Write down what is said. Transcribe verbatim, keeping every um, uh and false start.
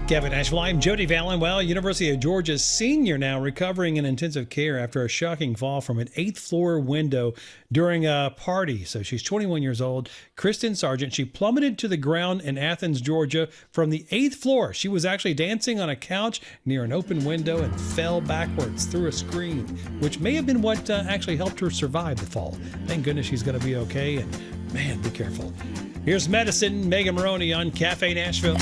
Kevin Asheville. I'm Jody Vallon. Well, University of Georgia senior now recovering in intensive care after a shocking fall from an eighth floor window during a party. So she's twenty-one years old. Kristen Sargent. She plummeted to the ground in Athens, Georgia from the eighth floor. She was actually dancing on a couch near an open window and fell backwards through a screen, which may have been what uh, actually helped her survive the fall. Thank goodness she's going to be okay. And man, be careful. Here's Medicine, Megan Maroney on Cafe Nashville.